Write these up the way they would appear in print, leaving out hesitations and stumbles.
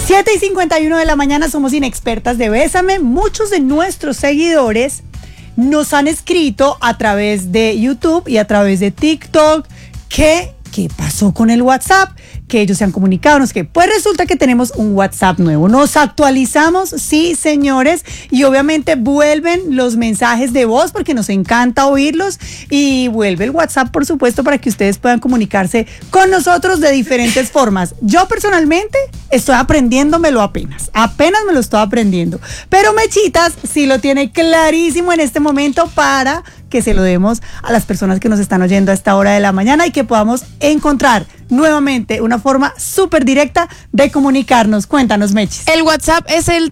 7:51 de la mañana, somos Inexpertas de Bésame. Muchos de nuestros seguidores nos han escrito a través de YouTube y a través de TikTok ¿qué pasó con el WhatsApp? Que ellos se han comunicado, no sé qué. Pues resulta que tenemos un WhatsApp nuevo. Nos actualizamos, sí, señores, y obviamente vuelven los mensajes de voz porque nos encanta oírlos y vuelve el WhatsApp, por supuesto, para que ustedes puedan comunicarse con nosotros de diferentes formas. Yo personalmente estoy aprendiéndomelo apenas me lo estoy aprendiendo, pero Mechitas sí lo tiene clarísimo en este momento para que se lo demos a las personas que nos están oyendo a esta hora de la mañana y que podamos encontrar nuevamente una forma súper directa de comunicarnos. Cuéntanos, Mechis. El WhatsApp es el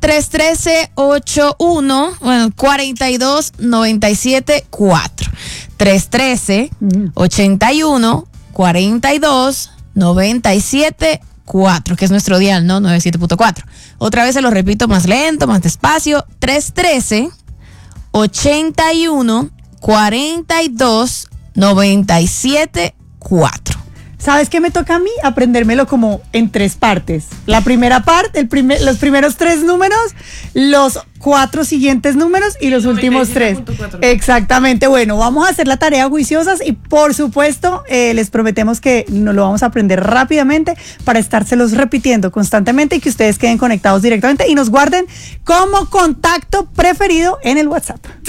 313-4297-4. 313-81-42-97-4, que es nuestro dial, ¿no? 97.4. Otra vez se lo repito más lento, más despacio. 313-81-42-97-4. ¿Sabes qué me toca a mí? Aprendérmelo como en 3 partes. La primera parte, los primeros 3 números, los 4 siguientes números y los últimos 3. Exactamente. Bueno, vamos a hacer la tarea juiciosas y por supuesto les prometemos que nos lo vamos a aprender rápidamente para estárselos repitiendo constantemente y que ustedes queden conectados directamente y nos guarden como contacto preferido en el WhatsApp.